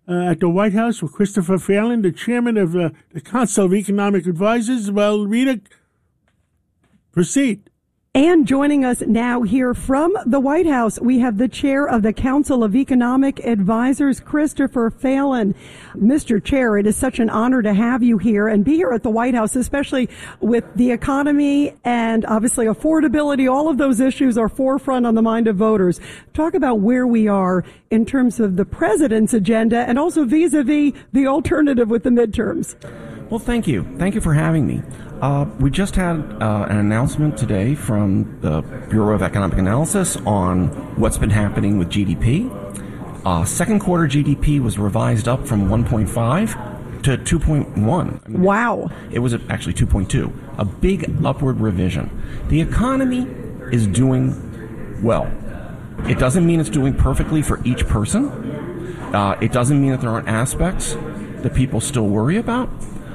at the White House with Christopher Phelan, the chairman of the Council of Economic Advisors. Well, Rita, proceed. And joining us now here from the White House, we have the chair of the Council of Economic Advisors, Christopher Phelan. Mr. Chair, it is such an honor to have you here and be here at the White House, especially with the economy and obviously affordability. All of those issues are forefront on the mind of voters. Talk about where we are in terms of the president's agenda and also vis-a-vis the alternative with the midterms. Well, thank you. Thank you for having me. We just had an announcement today from the Bureau of Economic Analysis on what's been happening with GDP. Second quarter GDP was revised up from 1.5 to 2.1. Wow. It was actually 2.2, a big upward revision. The economy is doing well. It doesn't mean it's doing perfectly for each person. It doesn't mean that there aren't aspects that people still worry about.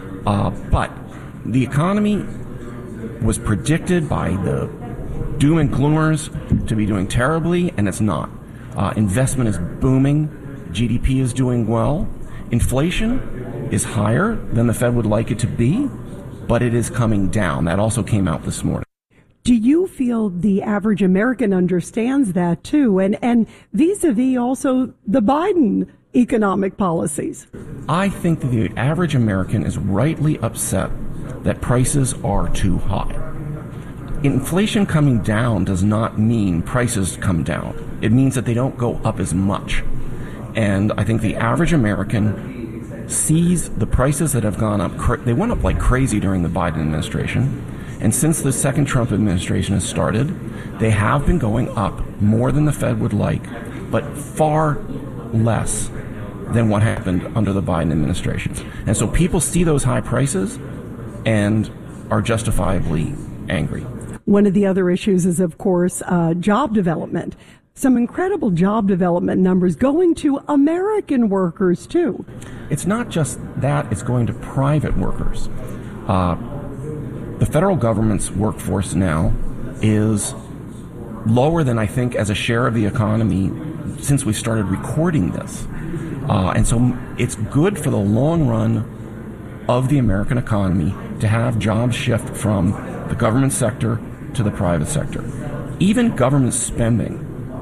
But the economy was predicted by the doom and gloomers to be doing terribly, and it's not. Investment is booming. GDP is doing well. Inflation is higher than the Fed would like it to be, but it is coming down. That also came out this morning. Do you feel the average American understands that too? And vis-a-vis also the Biden economic policies? I think that the average American is rightly upset that prices are too high. Inflation coming down does not mean prices come down. It means that they don't go up as much. And I think the average American sees the prices that have gone up. They went up like crazy during the Biden administration. And since the second Trump administration has started, they have been going up more than the Fed would like, but far less than what happened under the Biden administration. And so people see those high prices and are justifiably angry. One of the other issues is, of course, job development. Some incredible job development numbers going to American workers, too. It's not just that, it's going to private workers. The federal government's workforce now is lower than I think as a share of the economy since we started recording this. And so it's good for the long run of the American economy to have jobs shift from the government sector to the private sector. Even government spending,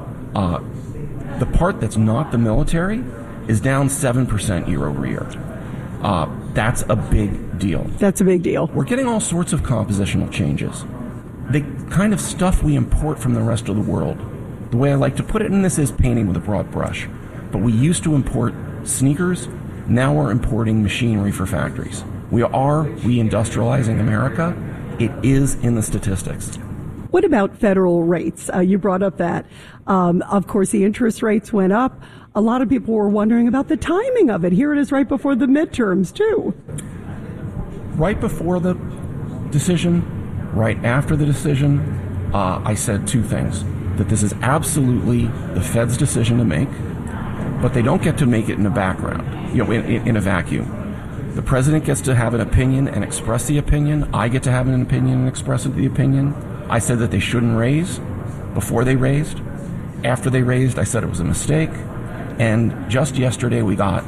the part that's not the military, is down 7% year over year. That's a big deal. That's a big deal. We're getting all sorts of compositional changes. The kind of stuff we import from the rest of the world. The way I like to put it, and this is painting with a broad brush, but we used to import sneakers. Now we're importing machinery for factories. We are reindustrializing America. It is in the statistics. What about federal rates? You brought up that. Of course, the interest rates went up. A lot of people were wondering about the timing of it. Here it is right before the midterms, too. Right before the decision, right after the decision, I said two things. That this is absolutely the Fed's decision to make, but they don't get to make it in the background, in a vacuum. The president gets to have an opinion and express the opinion. I get to have an opinion and express the opinion. I said that they shouldn't raise before they raised. After they raised, I said it was a mistake. And just yesterday we got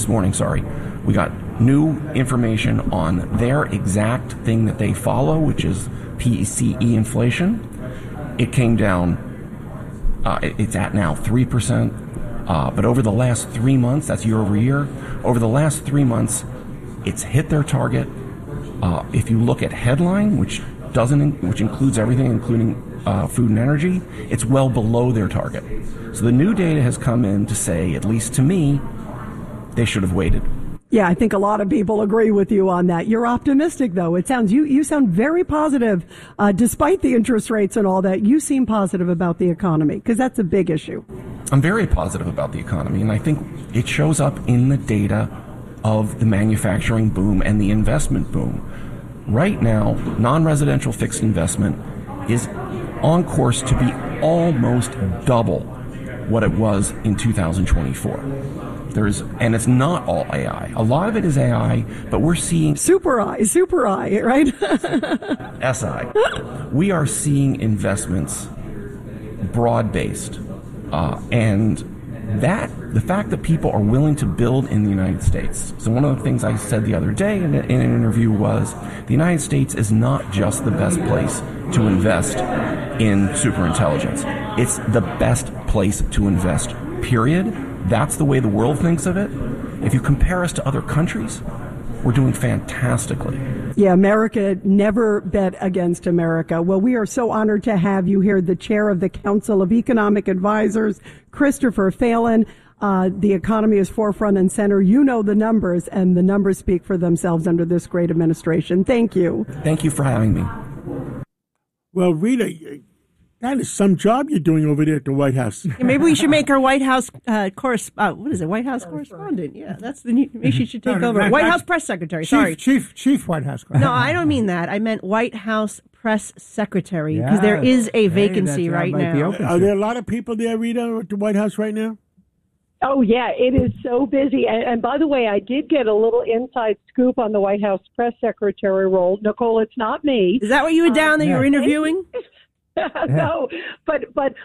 new information on their exact thing that they follow, which is PCE inflation. It came down, it's at now 3%, but over the last 3 months, that's year over year, over the last 3 months, it's hit their target. If you look at headline, which includes everything, including food and energy, it's well below their target. So the new data has come in to say, at least to me, they should have waited. Yeah, I think a lot of people agree with you on that. You're optimistic, though. It sounds you sound very positive, despite the interest rates and all that. You seem positive about the economy because that's a big issue. I'm very positive about the economy, and I think it shows up in the data of the manufacturing boom and the investment boom. Right now, non-residential fixed investment is on course to be almost double what it was in 2024. And it's not all AI. A lot of it is AI, but we're seeing super I, right? SI. We are seeing investments broad-based, and the fact that people are willing to build in the United States. So one of the things I said the other day in an interview was the United States is not just the best place to invest in superintelligence. It's the best place to invest, period. That's the way the world thinks of it. If you compare us to other countries, we're doing fantastically. Yeah, America never bet against America. Well, we are so honored to have you here, the chair of the Council of Economic Advisors, Christopher Phelan. The economy is forefront and center. You know the numbers, and the numbers speak for themselves under this great administration. Thank you. Thank you for having me. Well, Rita, that is some job you're doing over there at the White House. Yeah, maybe we should make her White House White House correspondent. Yeah, that's the new. Maybe she should take over. White House press secretary. Sorry, Chief White House correspondent. No, I don't mean that. I meant White House press secretary, because there is a vacancy right now. Are there a lot of people there, Rita, at the White House right now? Oh, yeah, it is so busy. And by the way, I did get a little inside scoop on the White House press secretary role. Nicole, it's not me. Is that what you were down there? You were interviewing? No, but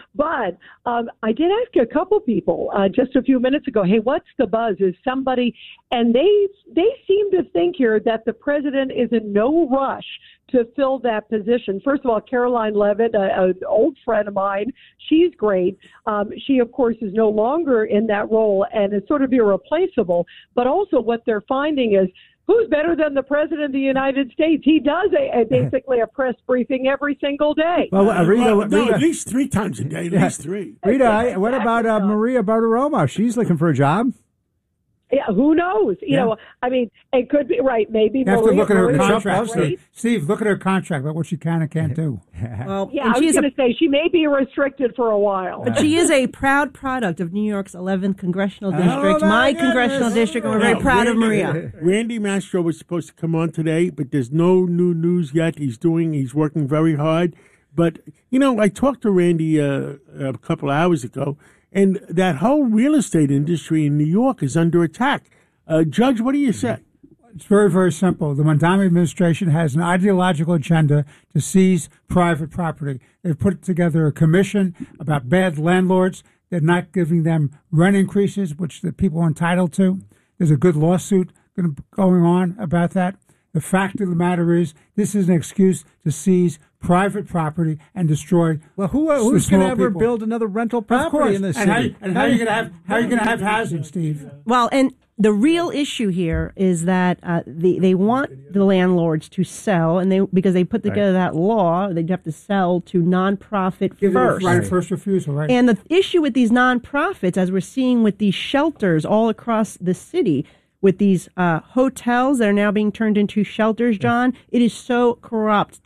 I did ask a couple people just a few minutes ago, hey, what's the buzz? Is somebody, and they seem to think here that the president is in no rush to fill that position. First of all, Caroline Levitt, an old friend of mine, she's great. She, of course, is no longer in that role and is sort of irreplaceable. But also what they're finding is, who's better than the President of the United States? He does basically a press briefing every single day. Well, Rita, at least 3 times a day, at least 3. Rita, what about Maria Bartiromo? She's looking for a job. Yeah, who knows? You know, I mean, it could be right. Maybe you have to look at her contract. Steve, look at her contract about what she can and can't do. Well, yeah, I was going to say she may be restricted for a while, but she is a proud product of New York's 11th congressional district, my congressional district, and we're very proud of Maria. Randy Mastro was supposed to come on today, but there's no new news yet. He's working very hard. But I talked to Randy a couple hours ago. And that whole real estate industry in New York is under attack. Judge, what do you say? It's very, very simple. The Mondami administration has an ideological agenda to seize private property. They've put together a commission about bad landlords. They're not giving them rent increases, which the people are entitled to. There's a good lawsuit going on about that. The fact of the matter is, this is an excuse to seize private property and destroy. Well, who's going to ever build another rental property in this city? And how are you going to have housing, Steve? Well, and the real issue here is that they want the landlords to sell, and because they put together that law, they'd have to sell to nonprofit first. Right of first refusal, right? And the issue with these nonprofits, as we're seeing with these shelters all across the city, with these hotels that are now being turned into shelters, John, it is so corrupt.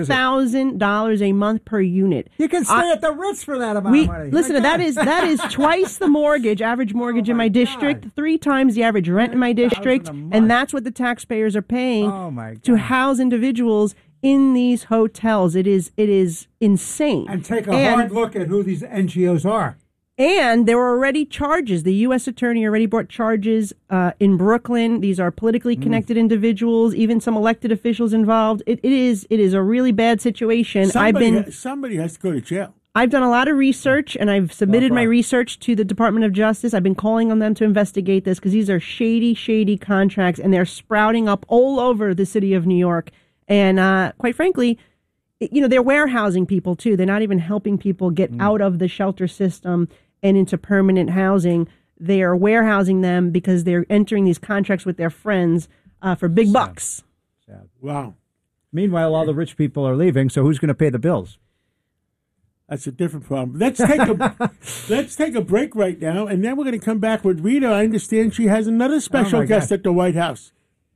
$10,000 a month per unit. You can stay at the Ritz for that amount of money. Listen, that is twice the average mortgage in my district, 3 times the average rent in my district, and that's what the taxpayers are paying to house individuals in these hotels. It is insane. And take a hard look at who these NGOs are. And there were already charges. The U.S. attorney already brought charges in Brooklyn. These are politically connected individuals, even some elected officials involved. It is a really bad situation. Somebody has to go to jail. I've done a lot of research, and I've submitted my research to the Department of Justice. I've been calling on them to investigate this because these are shady, shady contracts, and they're sprouting up all over the city of New York. And quite frankly, they're warehousing people, too. They're not even helping people get out of the shelter system and into permanent housing. They are warehousing them because they're entering these contracts with their friends for big bucks. Sad. Wow. Meanwhile, all the rich people are leaving, so who's going to pay the bills? That's a different problem. Let's take a break right now, and then we're going to come back with Rita. I understand she has another special guest at the White House.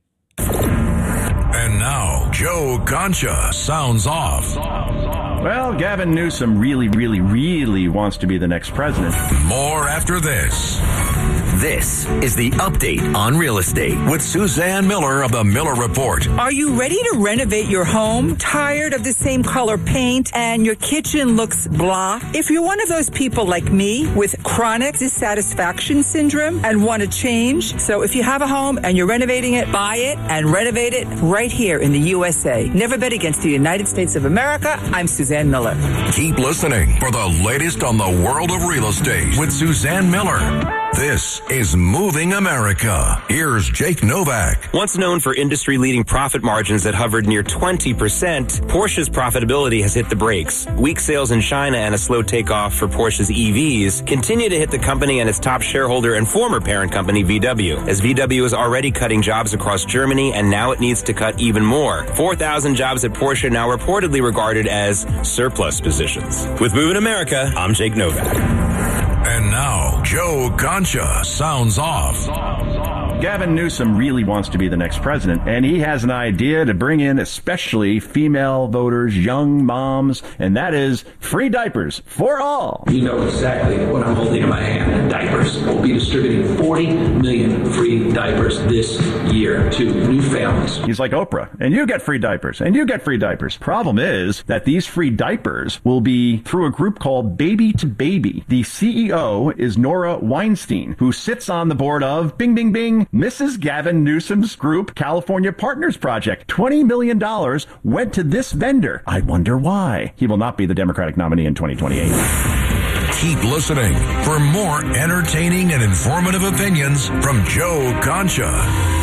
And now, Joe Concha sounds off. Well, Gavin Newsom really, really, really wants to be the next president. More after this. This is the Update on Real Estate with Suzanne Miller of the Miller Report. Are you ready to renovate your home? Tired of the same color paint and your kitchen looks blah? If you're one of those people like me with chronic dissatisfaction syndrome and want to change, so if you have a home and you're renovating it, buy it and renovate it right here in the USA. Never bet against the United States of America. I'm Suzanne Miller. Keep listening for the latest on the world of real estate with Suzanne Miller. This is Moving America. Here's Jake Novak. Once known for industry-leading profit margins that hovered near 20%, Porsche's profitability has hit the brakes. Weak sales in China and a slow takeoff for Porsche's EVs continue to hit the company and its top shareholder and former parent company, VW, as VW is already cutting jobs across Germany and now it needs to cut even more. 4,000 jobs at Porsche now reportedly regarded as surplus positions. With Moving America, I'm Jake Novak. And now, Joe Concha sounds off. Gavin Newsom really wants to be the next president, and he has an idea to bring in especially female voters, young moms, and that is free diapers for all. You know exactly what I'm holding in my hand. Diapers. We'll be distributing 40 million free diapers this year to new families. He's like Oprah, and you get free diapers, and you get free diapers. Problem is that these free diapers will be through a group called Baby to Baby. The CEO is Nora Weinstein, who sits on the board of Bing Bing Bing, Mrs. Gavin Newsom's group, California Partners Project. $20 million went to this vendor. I wonder why. He will not be the Democratic nominee in 2028. Keep listening for more entertaining and informative opinions from Joe Concha.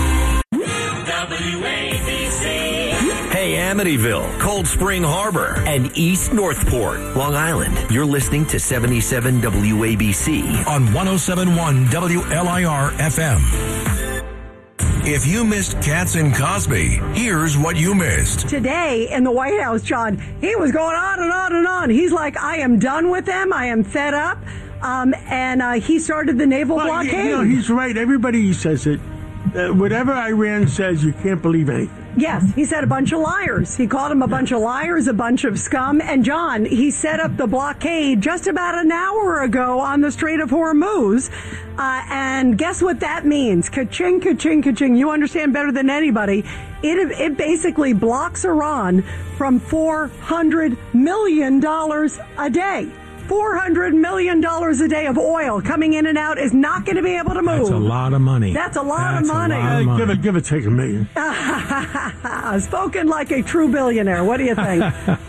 Hey, Amityville, Cold Spring Harbor, and East Northport, Long Island. You're listening to 77 WABC on 107.1 WLIR FM. If you missed Katz and Cosby, here's what you missed. Today in the White House, John, he was going on and on and on. He's like, I am done with them. I am fed up. And he started the naval blockade. You know, he's right. Everybody says it. Whatever Iran says, you can't believe anything. Yes, he said a bunch of liars. He called them a bunch of liars, a bunch of scum. And John, he set up the blockade just about an hour ago on the Strait of Hormuz. And guess what that means? Ka-ching, ka-ching, ka-ching. You understand better than anybody. It basically blocks Iran from $400 million a day. $400 million a day of oil coming in and out is not going to be able to move. That's a lot of money. That's a lot of money. Give it, take $1 million. Spoken like a true billionaire. What do you think?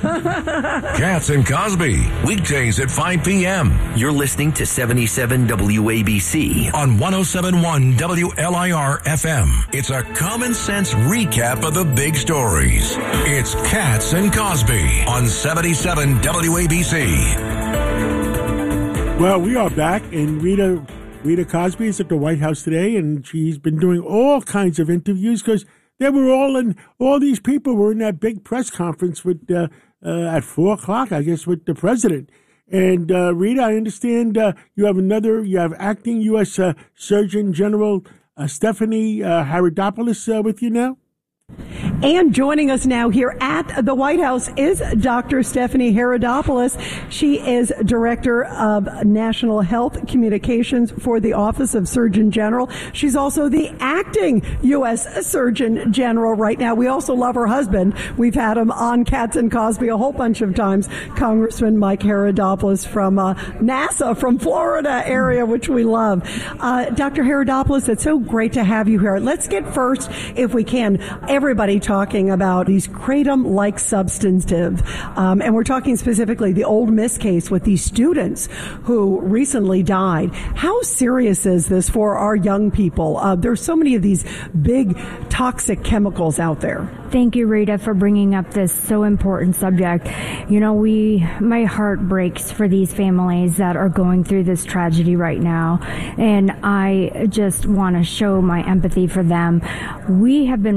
Katz and Cosby, weekdays at 5 p.m. You're listening to 77 WABC on 107.1 WLIR FM. It's a common sense recap of the big stories. It's Katz and Cosby on 77 WABC. Well, we are back, and Rita Cosby is at the White House today, and she's been doing all kinds of interviews because they were all these people were in that big press conference with at 4:00, I guess, with the president. And Rita, I understand you have acting U.S. Surgeon General Stephanie Haridopoulos with you now. And joining us now here at the White House is Dr. Stephanie Haridopoulos. She is Director of National Health Communications for the Office of Surgeon General. She's also the acting U.S. Surgeon General right now. We also love her husband. We've had him on Katz and Cosby a whole bunch of times. Congressman Mike Haridopoulos from NASA, from Florida area, which we love. Dr. Haridopoulos, it's so great to have you here. Let's get first, if we can, everybody talking about these kratom-like substances. And we're talking specifically the Ole Miss case with these students who recently died. How serious is this for our young people? There's so many of these big toxic chemicals out there. Thank you, Rita, for bringing up this so important subject. You know, my heart breaks for these families that are going through this tragedy right now. And I just want to show my empathy for them. We have been ringing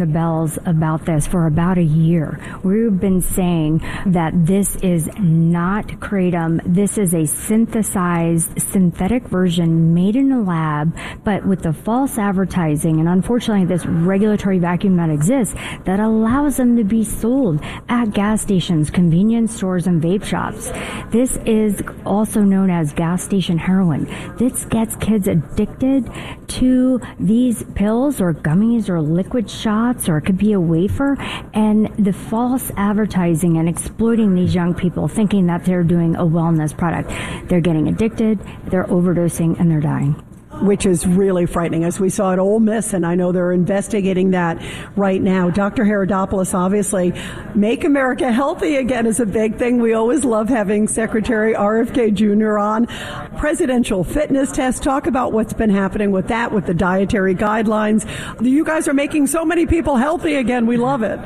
the bells about this for about a year. We've been saying that this is not kratom. This is a synthesized synthetic version made in a lab, but with the false advertising and unfortunately this regulatory vacuum that exists that allows them to be sold at gas stations, convenience stores, and vape shops. This is also known as gas station heroin. This gets kids addicted to these pills or gummies or liquid shots, or it could be a wafer, and the false advertising and exploiting these young people thinking that they're doing a wellness product. They're getting addicted, they're overdosing, and they're dying. Which is really frightening, as we saw at Ole Miss, and I know they're investigating that right now. Dr. Herodopoulos, obviously, Make America Healthy Again is a big thing. We always love having Secretary RFK Jr. on. Presidential fitness test. Talk about what's been happening with that, with the dietary guidelines. You guys are making so many people healthy again. We love it.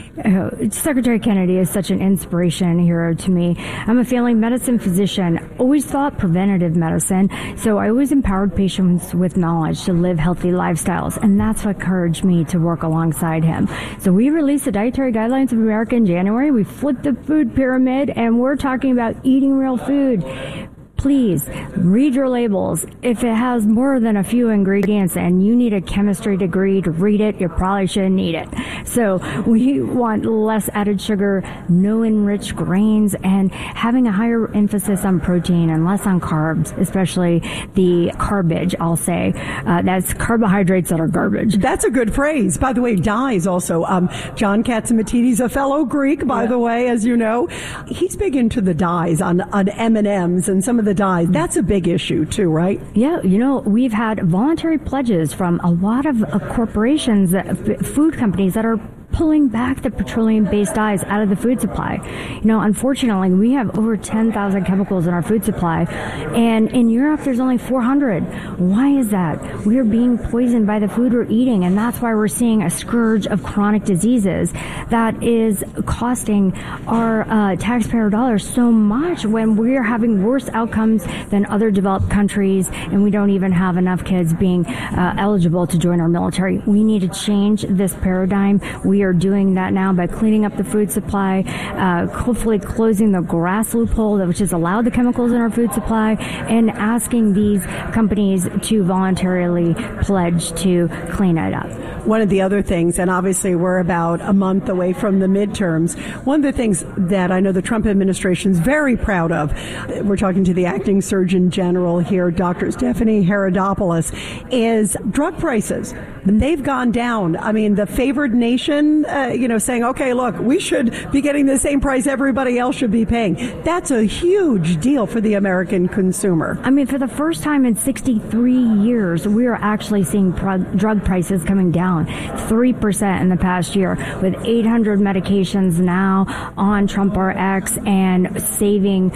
Secretary Kennedy is such an inspiration and hero to me. I'm a family medicine physician, always thought preventative medicine, so I always empowered patients with knowledge to live healthy lifestyles, and that's what encouraged me to work alongside him. So we released the Dietary Guidelines of America in January. We flipped the food pyramid, and we're talking about eating real food. Please read your labels. If it has more than a few ingredients and you need a chemistry degree to read it, you probably shouldn't need it. So we want less added sugar, no enriched grains, and having a higher emphasis on protein and less on carbs, especially the garbage, I'll say. That's carbohydrates that are garbage. That's a good phrase. By the way, dyes also. John Catsimatidis, a fellow Greek, by the way, as you know. He's big into the dyes on M&Ms and some of the dyes. That's a big issue too, right? Yeah, we've had voluntary pledges from a lot of corporations, food companies that are pulling back the petroleum-based dyes out of the food supply. Unfortunately, we have over 10,000 chemicals in our food supply, and in Europe, there's only 400. Why is that? We're being poisoned by the food we're eating, and that's why we're seeing a scourge of chronic diseases that is costing our taxpayer dollars so much when we're having worse outcomes than other developed countries, and we don't even have enough kids being eligible to join our military. We need to change this paradigm. We are doing that now by cleaning up the food supply, hopefully closing the GRAS loophole, which has allowed the chemicals in our food supply, and asking these companies to voluntarily pledge to clean it up. One of the other things, and obviously we're about a month away from the midterms, one of the things that I know the Trump administration is very proud of, we're talking to the acting Surgeon General here, Dr. Stephanie Herodopoulos, is drug prices. They've gone down. I mean, the favored nation, saying, okay, look, we should be getting the same price everybody else should be paying. That's a huge deal for the American consumer. I mean, for the first time in 63 years, we are actually seeing drug prices coming down 3% in the past year, with 800 medications now on Trump RX and saving,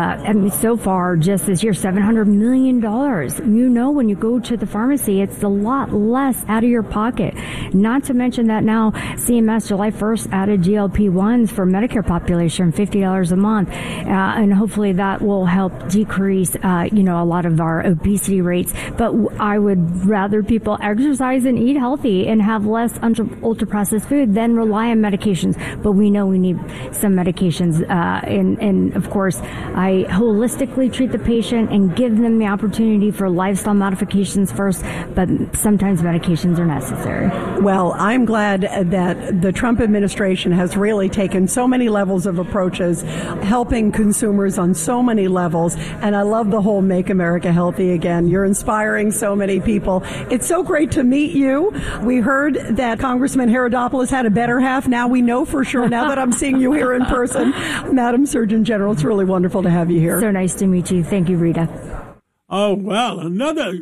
so far just this year, $700 million. When you go to the pharmacy, it's a lot less out of your pocket. Not to mention that now CMS July 1st added GLP-1s for Medicare population, $50 a month, and hopefully that will help decrease, a lot of our obesity rates. But I would rather people exercise and eat healthy and have less ultra-processed food than rely on medications. But we know we need some medications, and of course, I holistically treat the patient and give them the opportunity for lifestyle modifications first, but sometimes medications are necessary. Well, I'm glad that the Trump administration has really taken so many levels of approaches, helping consumers on so many levels, and I love the whole Make America Healthy Again. You're inspiring so many people. It's so great to meet you. We heard that Congressman Herodopoulos had a better half. Now we know for sure, now that I'm seeing you here in person. Madam Surgeon General, it's really wonderful to have you here. So nice to meet you. Thank you, Rita. Oh, well, another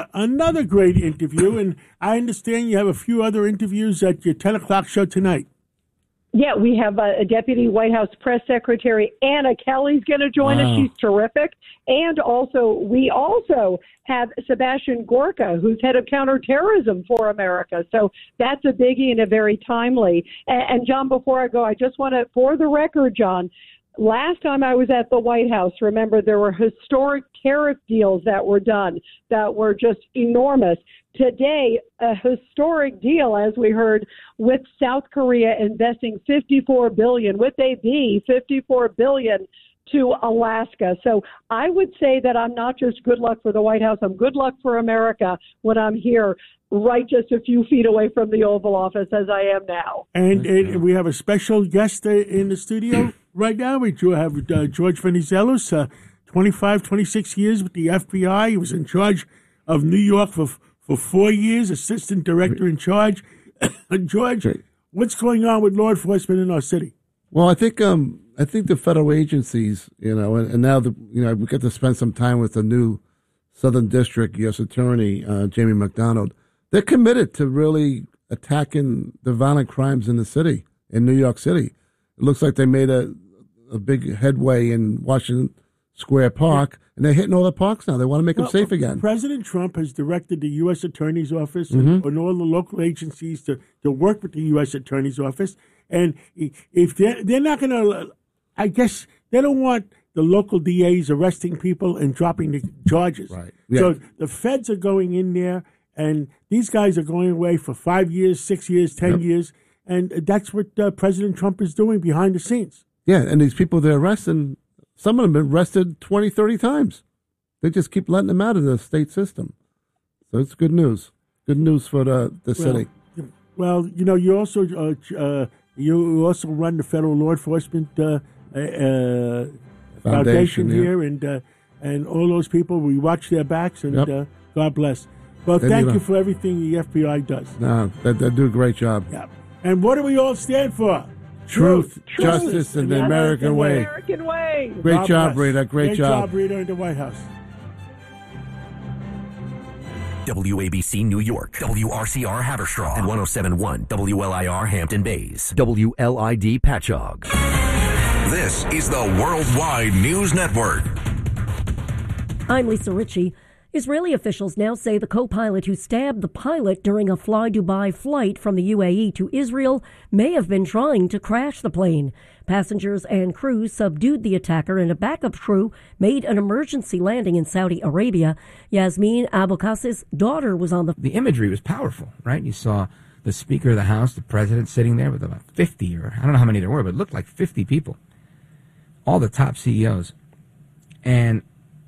great interview. And I understand you have a few other interviews at your 10 o'clock show tonight. Yeah, we have a Deputy White House Press Secretary, Anna Kelly's going to join us. She's terrific. And we also have Sebastian Gorka, who's head of counterterrorism for America. So that's a biggie and a very timely. And John, before I go, I just want to, for the record, John, last time I was at the White House, remember, there were historic tariff deals that were done that were just enormous. Today, a historic deal, as we heard, with South Korea investing $54 billion, $54 billion to Alaska. So I would say that I'm not just good luck for the White House, I'm good luck for America when I'm here, right just a few feet away from the Oval Office as I am now. And we have a special guest in the studio right now. We do have George Venizelos, 26 years with the FBI. He was in charge of New York for 4 years, assistant director in charge. George, what's going on with law enforcement in our city? Well, I think the federal agencies, and now we get to spend some time with the new Southern District U.S. Attorney Jamie McDonald. They're committed to really attacking the violent crimes in the city, in New York City. It looks like they made a big headway in Washington Square Park, and they're hitting all the parks now. They want to make them safe again. President Trump has directed the U.S. Attorney's Office and all the local agencies to work with the U.S. Attorney's Office. And if they're not going to, I guess they don't want the local DAs arresting people and dropping the charges. Right. Yeah. So the feds are going in there, and these guys are going away for 5 years, 6 years, 10 years. And that's what President Trump is doing behind the scenes. Yeah, and these people they're arresting, some of them have been arrested 20, 30 times. They just keep letting them out of the state system. So it's good news. Good news for the city. Well, you also run the Federal Law Enforcement Foundation here, and all those people. We watch their backs, and God bless. Well, thank you for everything the FBI does. No, they do a great job. Yeah. And what do we all stand for? Truth, justice, and the American way. American way. Great job, Rita. Great job. Rita, in the White House. WABC New York, WRCR Haverstraw, and 107.1 WLIR Hampton Bays, WLID Patchogue. This is the Worldwide News Network. I'm Lisa Ritchie. Israeli officials now say the co-pilot who stabbed the pilot during a Fly Dubai flight from the UAE to Israel may have been trying to crash the plane. Passengers and crew subdued the attacker, and a backup crew made an emergency landing in Saudi Arabia. Yasmin Abulkasis' daughter was on The imagery was powerful, right? You saw the Speaker of the House, the President, sitting there with about 50, or I don't know how many there were, but it looked like 50 people. All the top CEOs. And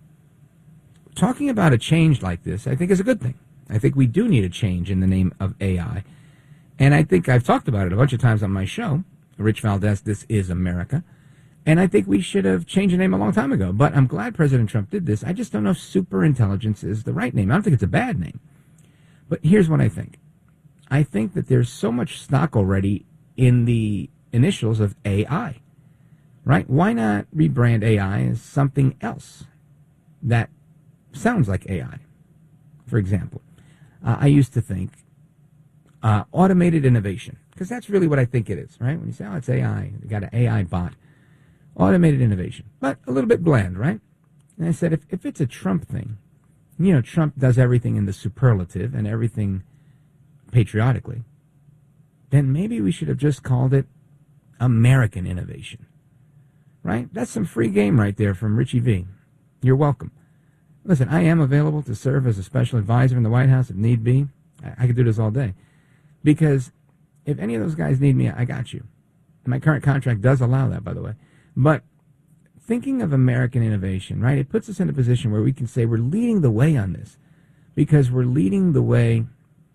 talking about a change like this, I think, is a good thing. I think we do need a change in the name of AI. And I think I've talked about it a bunch of times on my show, Rich Valdez, This Is America. And I think we should have changed the name a long time ago. But I'm glad President Trump did this. I just don't know if superintelligence is the right name. I don't think it's a bad name. But here's what I think. I think that there's so much stock already in the initials of AI, right? Why not rebrand AI as something else that sounds like AI? For example, I used to think automated innovation, because that's really what I think it is, right? When you say, oh, it's AI, you got an AI bot. Automated innovation, but a little bit bland, right? And I said, if it's a Trump thing, Trump does everything in the superlative and everything patriotically, then maybe we should have just called it American innovation, right? That's some free game right there from Richie V. You're welcome. Listen, I am available to serve as a special advisor in the White House if need be. I could do this all day. Because if any of those guys need me, I got you. My current contract does allow that, by the way. But thinking of American innovation, right, it puts us in a position where we can say we're leading the way on this. Because we're leading the way,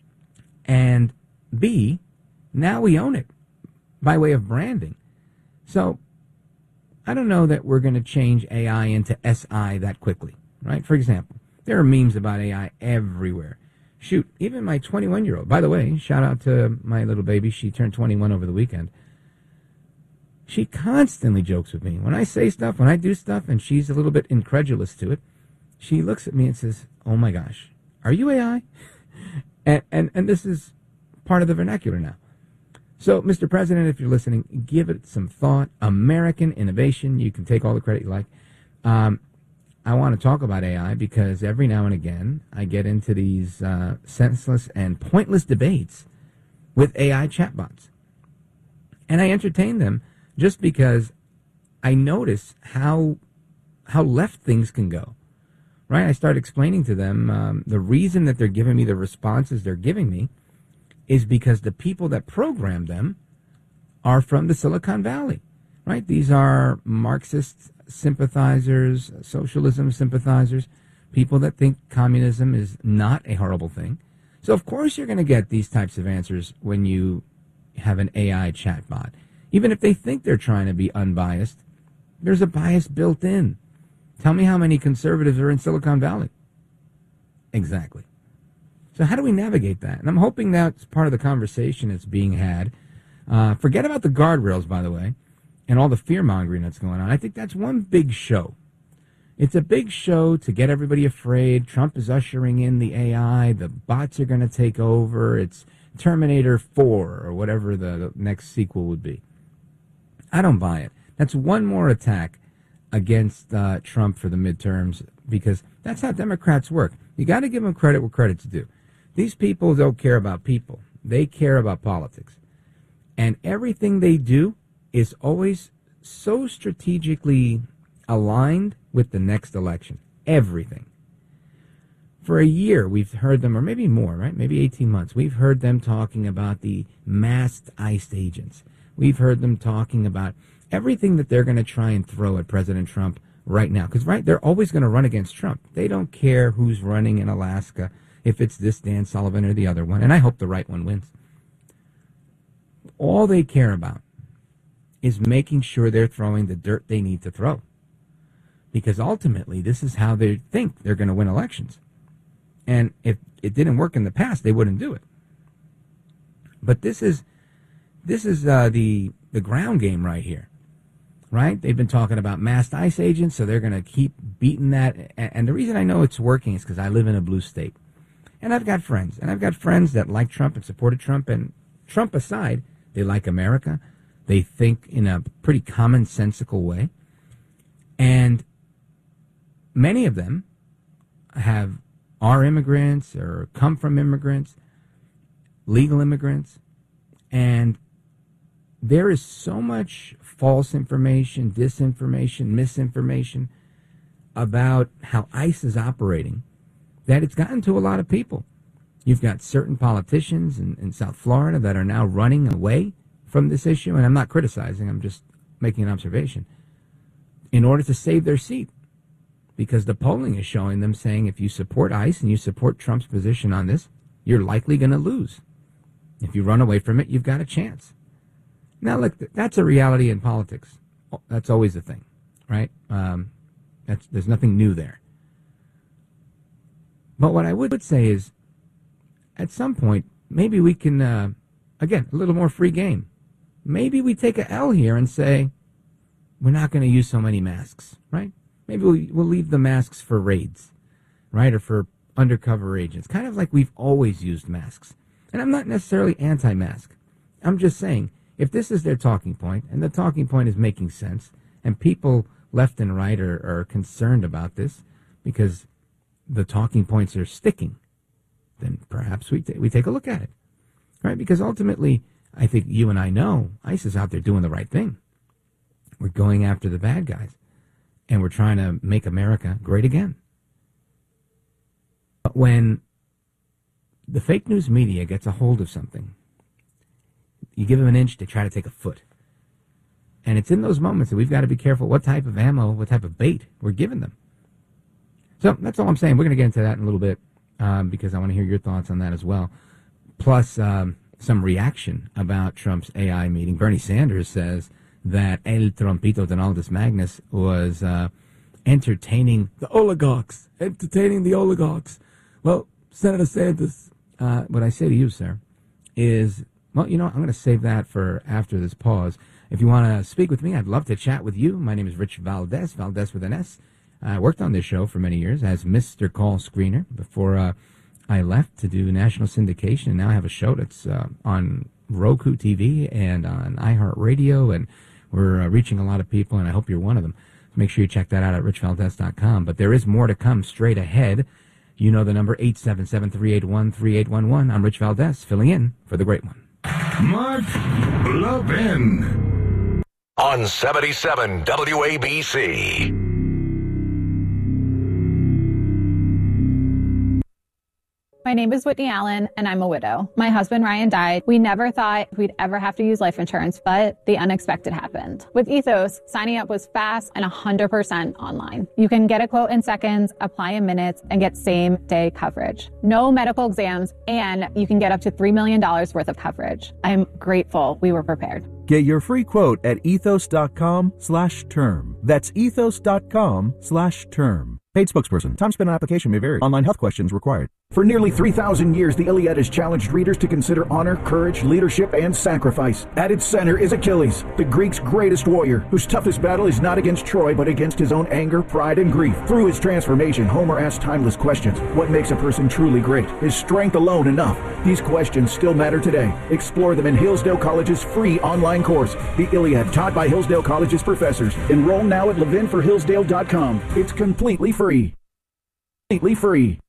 and B, now we own it by way of branding. So I don't know that we're going to change AI into SI that quickly. Right? For example, there are memes about AI everywhere. Shoot, even my 21-year-old, by the way, shout out to my little baby. She turned 21 over the weekend. She constantly jokes with me. When I say stuff, when I do stuff, and she's a little bit incredulous to it, she looks at me and says, oh my gosh, are you AI? and this is part of the vernacular now. So, Mr. President, if you're listening, give it some thought. American innovation. You can take all the credit you like. I want to talk about AI because every now and again I get into these senseless and pointless debates with AI chatbots. And I entertain them just because I notice how left things can go. Right? I start explaining to them the reason that they're giving me the responses they're giving me is because the people that program them are from the Silicon Valley. Right? These are Marxist sympathizers, socialism sympathizers, people that think communism is not a horrible thing. So, of course, you're going to get these types of answers when you have an AI chatbot. Even if they think they're trying to be unbiased, there's a bias built in. Tell me how many conservatives are in Silicon Valley. Exactly. So how do we navigate that? And I'm hoping that's part of the conversation that's being had. Forget about the guardrails, by the way, and all the fear-mongering that's going on. I think that's one big show. It's a big show to get everybody afraid. Trump is ushering in the AI. The bots are going to take over. It's Terminator 4 or whatever the next sequel would be. I don't buy it. That's one more attack against Trump for the midterms, because that's how Democrats work. You got to give them credit where credit's due. These people don't care about people. They care about politics. And everything they do is always so strategically aligned with the next election. Everything. For a year, we've heard them, or maybe more, right? Maybe 18 months. We've heard them talking about the masked ICE agents. We've heard them talking about everything that they're going to try and throw at President Trump right now. Because, right, they're always going to run against Trump. They don't care who's running in Alaska, if it's this Dan Sullivan or the other one. And I hope the right one wins. All they care about is making sure they're throwing the dirt they need to throw. Because ultimately, this is how they think they're going to win elections. And if it didn't work in the past, they wouldn't do it. But this is the ground game right here. Right? They've been talking about masked ICE agents, so they're going to keep beating that. And the reason I know it's working is because I live in a blue state. And I've got friends. And I've got friends that like Trump and supported Trump. And Trump aside, they like America. They think in a pretty commonsensical way. And many of them are immigrants or come from immigrants, legal immigrants. And there is so much false information, disinformation, misinformation about how ICE is operating that it's gotten to a lot of people. You've got certain politicians in South Florida that are now running away from this issue, and I'm not criticizing, I'm just making an observation, in order to save their seat. Because the polling is showing them saying if you support ICE and you support Trump's position on this, you're likely going to lose. If you run away from it, you've got a chance. Now, look, that's a reality in politics. That's always a thing, right? There's nothing new there. But what I would say is, at some point, maybe we can, again, a little more free game. Maybe we take a L here and say, we're not going to use so many masks, right? Maybe we'll leave the masks for raids, right, or for undercover agents, kind of like we've always used masks. And I'm not necessarily anti-mask. I'm just saying, if this is their talking point, and the talking point is making sense, and people left and right are concerned about this because the talking points are sticking, then perhaps we take a look at it, right? Because ultimately, I think you and I know ICE is out there doing the right thing. We're going after the bad guys, and we're trying to make America great again. But when the fake news media gets a hold of something, you give them an inch, they try to take a foot. And it's in those moments that we've got to be careful what type of ammo, what type of bait we're giving them. So that's all I'm saying. We're going to get into that in a little bit because I want to hear your thoughts on that as well. Plus, some reaction about Trump's AI meeting. Bernie Sanders says that El Trumpito Donaldus Magnus was entertaining the oligarchs. Well, Senator Sanders, what I say to you, sir, is, well, I'm going to save that for after this pause. If you want to speak with me, I'd love to chat with you. My name is Rich Valdez, Valdez with an S. I worked on this show for many years as Mr. Call Screener before I left to do national syndication. And now I have a show that's on Roku TV and on iHeartRadio, and we're reaching a lot of people, and I hope you're one of them. Make sure you check that out at richvaldez.com. But there is more to come straight ahead. You know the number, 877-381-3811. I'm Rich Valdez, filling in for the great one. Mark Levin. On 77 WABC. My name is Whitney Allen, and I'm a widow. My husband, Ryan, died. We never thought we'd ever have to use life insurance, but the unexpected happened. With Ethos, signing up was fast and 100% online. You can get a quote in seconds, apply in minutes, and get same-day coverage. No medical exams, and you can get up to $3 million worth of coverage. I'm grateful we were prepared. Get your free quote at ethos.com/term. That's ethos.com/term. Paid spokesperson. Time spent on application may vary. Online health questions required. For nearly 3,000 years, the Iliad has challenged readers to consider honor, courage, leadership, and sacrifice. At its center is Achilles, the Greeks' greatest warrior, whose toughest battle is not against Troy, but against his own anger, pride, and grief. Through his transformation, Homer asks timeless questions. What makes a person truly great? Is strength alone enough? These questions still matter today. Explore them in Hillsdale College's free online course, The Iliad, taught by Hillsdale College's professors. Enroll now at levinforhillsdale.com. It's completely free. Completely free.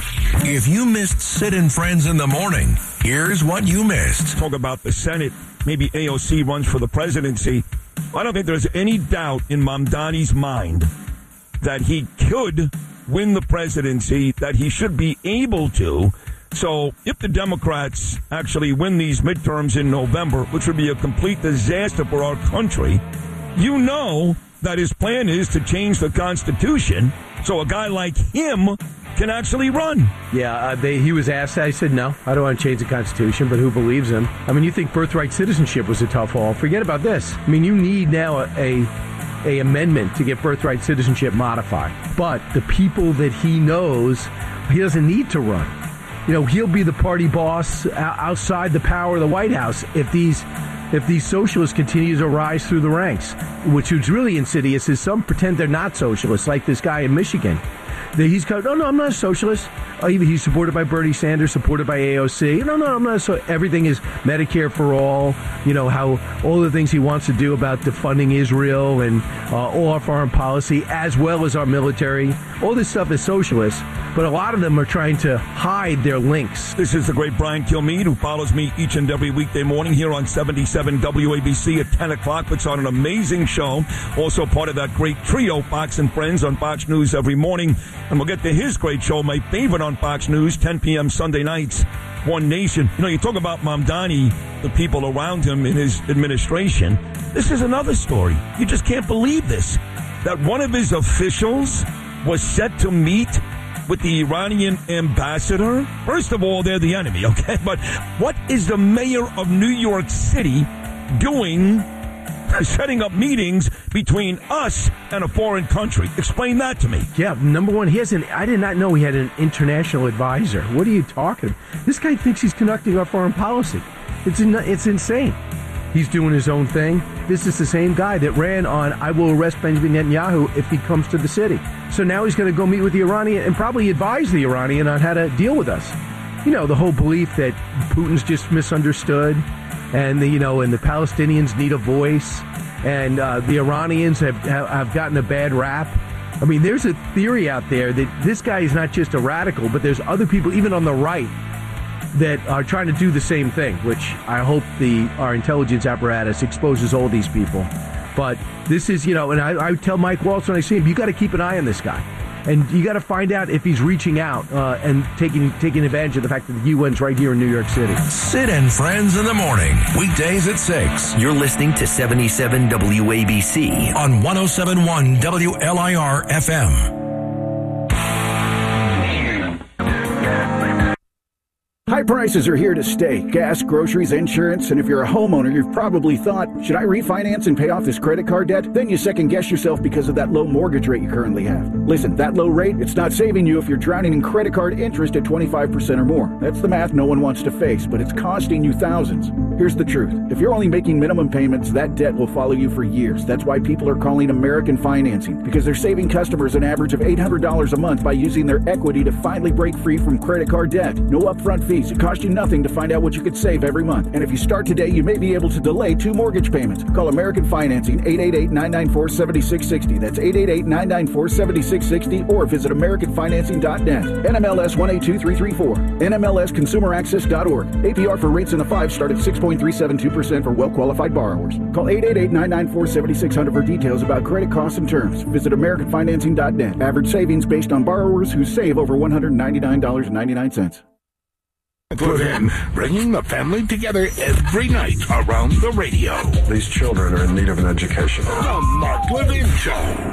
If you missed Sid and Friends in the morning, here's what you missed. Talk about the Senate. Maybe AOC runs for the presidency. I don't think there's any doubt in Mamdani's mind that he could win the presidency, that he should be able to. So if the Democrats actually win these midterms in November, which would be a complete disaster for our country, you know that his plan is to change the Constitution so a guy like him can actually run. Yeah, he was asked. I said, no, I don't want to change the Constitution, but who believes him? I mean, you think birthright citizenship was a tough haul. Forget about this. I mean, you need now a amendment to get birthright citizenship modified. But the people that he knows, he doesn't need to run. You know, he'll be the party boss outside the power of the White House if these socialists continue to rise through the ranks. Which is really insidious is some pretend they're not socialists, like this guy in Michigan. He's going, no, I'm not a socialist. He's supported by Bernie Sanders, supported by AOC. No, I'm not. So everything is Medicare for all. You know, how all the things he wants to do about defunding Israel and all our foreign policy, as well as our military. All this stuff is socialist, but a lot of them are trying to hide their links. This is the great Brian Kilmeade, who follows me each and every weekday morning here on 77 WABC at 10 o'clock. Puts on an amazing show. Also part of that great trio, Fox and Friends, on Fox News every morning. And we'll get to his great show, my favorite on Fox News, 10 p.m. Sunday nights, One Nation. You know, you talk about Mamdani, the people around him in his administration. This is another story. You just can't believe this. That one of his officials was set to meet with the Iranian ambassador. First of all, they're the enemy, okay? But what is the mayor of New York City doing, setting up meetings between us and a foreign country? Explain that to me. Yeah, number one, I did not know he had an international advisor. What are you talking about? This guy thinks he's conducting our foreign policy. It's insane. He's doing his own thing. This is the same guy that ran on, I will arrest Benjamin Netanyahu if he comes to the city. So now he's going to go meet with the Iranian and probably advise the Iranian on how to deal with us. You know, the whole belief that Putin's just misunderstood and the Palestinians need a voice, and the Iranians have gotten a bad rap. I mean, there's a theory out there that this guy is not just a radical, but there's other people, even on the right, that are trying to do the same thing, which I hope our intelligence apparatus exposes all these people. But this is, and I tell Mike Waltz when I see him, you got to keep an eye on this guy. And you got to find out if he's reaching out and taking advantage of the fact that the UN's right here in New York City. Sid and Friends in the morning, weekdays at 6. You're listening to 77 WABC on 107.1 WLIR FM. High prices are here to stay. Gas, groceries, insurance, and if you're a homeowner, you've probably thought, should I refinance and pay off this credit card debt? Then you second guess yourself because of that low mortgage rate you currently have. Listen, that low rate, it's not saving you if you're drowning in credit card interest at 25% or more. That's the math no one wants to face, but it's costing you thousands. Here's the truth. If you're only making minimum payments, that debt will follow you for years. That's why people are calling American Financing, because they're saving customers an average of $800 a month by using their equity to finally break free from credit card debt. No upfront fee. fees. It costs you nothing to find out what you could save every month. And if you start today, you may be able to delay 2 mortgage payments. Call American Financing, 888-994-7660. That's 888-994-7660, or visit AmericanFinancing.net. NMLS 182334. NMLSConsumerAccess.org. APR for rates in the 5 start at 6.372% for well-qualified borrowers. Call 888-994-7600 for details about credit costs and terms. Visit AmericanFinancing.net. Average savings based on borrowers who save over $199.99. Put in, bringing the family together every night around the radio. These children are in need of an education. The Mark Levin Show.